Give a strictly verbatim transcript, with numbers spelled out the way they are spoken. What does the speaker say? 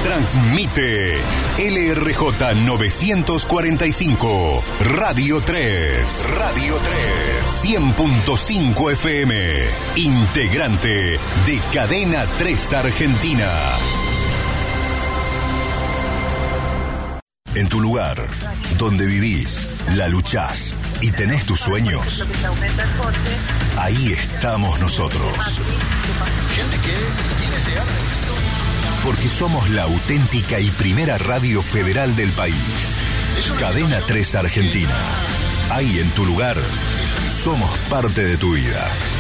Transmite L R J novecientos cuarenta y cinco, Radio tres. Radio tres. cien punto cinco F M. Integrante de Cadena tres Argentina. En tu lugar, donde vivís, la luchás y tenés tus sueños, ahí estamos nosotros. Porque somos la auténtica y primera radio federal del país. Cadena tres Argentina. Ahí en tu lugar, somos parte de tu vida.